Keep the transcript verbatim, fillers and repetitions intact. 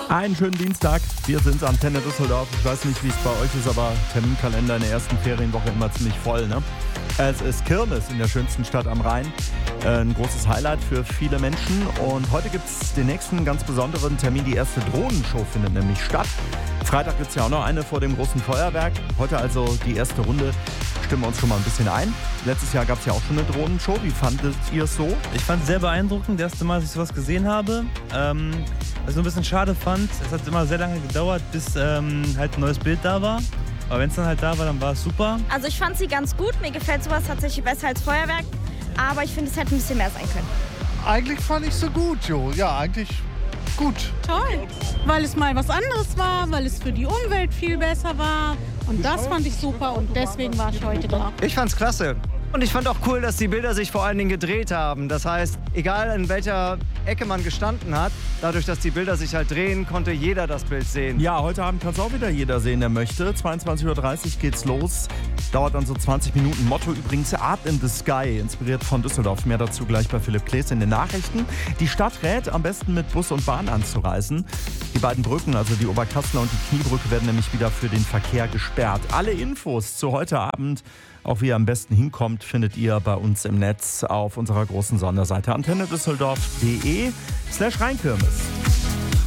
Einen schönen Dienstag. Wir sind Antenne Düsseldorf. Ich weiß nicht, wie es bei euch ist, aber Terminkalender in der ersten Ferienwoche immer ziemlich voll, ne? Es ist Kirmes in der schönsten Stadt am Rhein. Ein großes Highlight für viele Menschen. Und heute gibt es den nächsten ganz besonderen Termin. Die erste Drohnenshow findet nämlich statt. Freitag gibt es ja auch noch eine vor dem großen Feuerwerk. Heute also die erste Runde. Stimmen wir uns schon mal ein bisschen ein. Letztes Jahr gab es ja auch schon eine Drohnenshow. Wie fandet ihr es so? Ich fand es sehr beeindruckend. Das erste Mal, dass ich sowas gesehen habe. Ähm, was ich so ein bisschen schade fand, es hat immer sehr lange gedauert, bis ähm, halt ein neues Bild da war. Aber wenn es dann halt da war, dann war es super. Also ich fand sie ganz gut. Mir gefällt sowas tatsächlich besser als Feuerwerk. Aber ich finde, es hätte ein bisschen mehr sein können. Eigentlich fand ich so gut, Jo. Ja, eigentlich gut. Toll, weil es mal was anderes war, weil es für die Umwelt viel besser war. Und das fand ich super und deswegen war ich heute da. Ich fand's klasse. Und ich fand auch cool, dass die Bilder sich vor allen Dingen gedreht haben. Das heißt, egal in welcher Ecke man gestanden hat, dadurch, dass die Bilder sich halt drehen, konnte jeder das Bild sehen. Ja, heute Abend kann es auch wieder jeder sehen, der möchte. zweiundzwanzig Uhr dreißig geht's los. Dauert dann so zwanzig Minuten. Motto übrigens Art in the Sky, inspiriert von Düsseldorf. Mehr dazu gleich bei Philipp Klees in den Nachrichten. Die Stadt rät, am besten mit Bus und Bahn anzureisen. Die beiden Brücken, also die Oberkassler und die Kniebrücke, werden nämlich wieder für den Verkehr gesperrt. Alle Infos zu heute Abend, auch wie ihr am besten hinkommt, findet ihr bei uns im Netz auf unserer großen Sonderseite antenne düsseldorf punkt de slash Rheinkirmes.